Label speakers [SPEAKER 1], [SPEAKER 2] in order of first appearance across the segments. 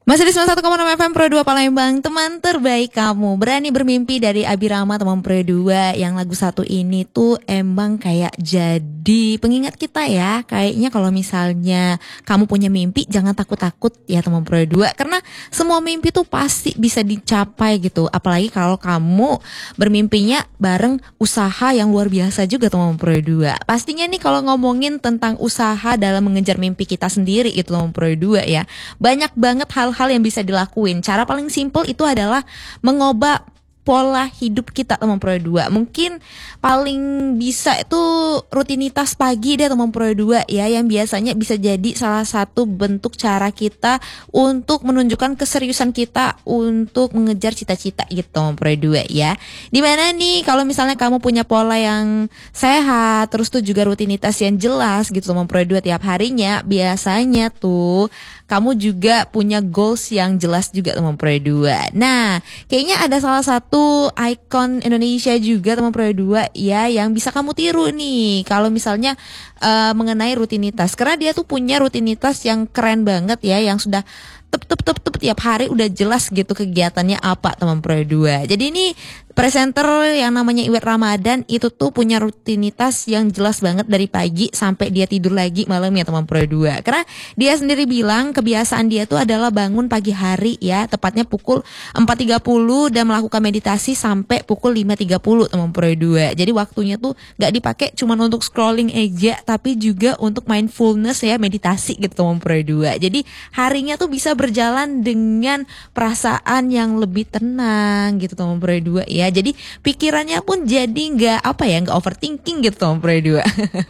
[SPEAKER 1] Masih di 91,6 FM Pro 2 Palembang, teman terbaik kamu. Berani bermimpi dari Abirama teman Pro 2. Yang lagu satu ini tuh emang kayak jadi pengingat kita ya. Kayaknya kalau misalnya kamu punya mimpi, jangan takut-takut ya teman Pro 2. Karena semua mimpi tuh pasti bisa dicapai gitu. Apalagi kalau kamu bermimpinya bareng usaha yang luar biasa juga teman Pro 2. Pastinya nih kalau ngomongin tentang usaha dalam mengejar mimpi kita sendiri itu teman Pro 2 ya. Banyak banget hal-hal yang bisa dilakuin. Cara paling simpel itu adalah mengubah pola hidup kita teman Pro 2. Mungkin paling bisa itu rutinitas pagi deh teman Pro 2 ya, yang biasanya bisa jadi salah satu bentuk cara kita untuk menunjukkan keseriusan kita untuk mengejar cita-cita gitu teman Pro 2 ya. Dimana nih kalau misalnya kamu punya pola yang sehat, terus tuh juga rutinitas yang jelas gitu teman Pro 2 tiap harinya, biasanya tuh kamu juga punya goals yang jelas juga teman Pro 2. Nah, kayaknya ada salah satu ikon Indonesia juga teman Pro 2 ya yang bisa kamu tiru nih kalau misalnya mengenai rutinitas. Karena dia tuh punya rutinitas yang keren banget ya, yang sudah tiap hari udah jelas gitu kegiatannya apa teman Pro 2. Jadi ini presenter yang namanya Iwet Ramadan itu tuh punya rutinitas yang jelas banget dari pagi sampai dia tidur lagi malam ya teman Pro 2. Karena dia sendiri bilang kebiasaan dia tuh adalah bangun pagi hari ya, tepatnya pukul 4.30 dan melakukan meditasi sampai pukul 5.30 teman Pro 2. Jadi waktunya tuh gak dipakai cuma untuk scrolling aja, tapi juga untuk mindfulness ya, meditasi gitu teman Pro 2. Jadi harinya tuh bisa berjalan dengan perasaan yang lebih tenang gitu teman Pro 2 ya. Jadi pikirannya pun jadi nggak overthinking gitu teman Pro 2.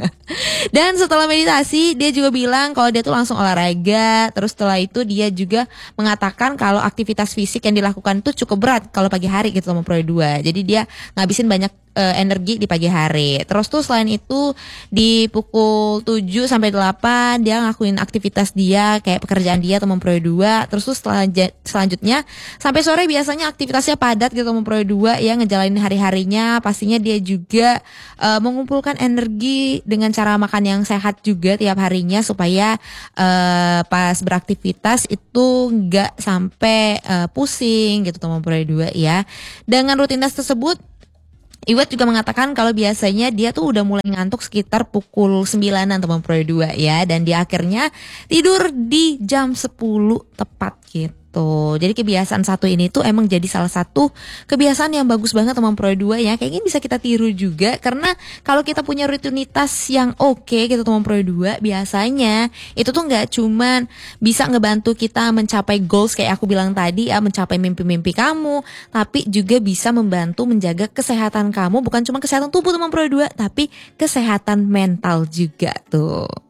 [SPEAKER 1] Dan setelah meditasi dia juga bilang kalau dia tuh langsung olahraga. Terus setelah itu dia juga mengatakan kalau aktivitas fisik yang dilakukan tuh cukup berat kalau pagi hari gitu teman Pro 2. Jadi dia ngabisin banyak energi di pagi hari. Terus tuh selain itu di pukul 7 sampai 8 dia ngakuin aktivitas dia kayak pekerjaan dia teman Pro 2. Terus tuh selanjutnya sampai sore biasanya aktivitasnya padat gitu teman Pro 2 ya, ngejalanin hari-harinya. Pastinya dia juga mengumpulkan energi dengan cara makan yang sehat juga tiap harinya supaya pas beraktivitas itu nggak sampai pusing gitu teman Pro 2 ya. Dengan rutinitas tersebut Iwet juga mengatakan kalau biasanya dia tuh udah mulai ngantuk sekitar pukul 9-an teman Pro 2 ya, dan dia akhirnya tidur di jam 10 tepat gitu. Jadi kebiasaan satu ini tuh emang jadi salah satu kebiasaan yang bagus banget teman Pro 2 ya. Kayaknya bisa kita tiru juga karena kalau kita punya rutinitas yang oke gitu teman Pro 2, biasanya itu tuh nggak cuman bisa ngebantu kita mencapai goals kayak aku bilang tadi ya, mencapai mimpi-mimpi kamu, tapi juga bisa membantu menjaga kesehatan kamu, bukan cuma kesehatan tubuh teman Pro 2, tapi kesehatan mental juga tuh.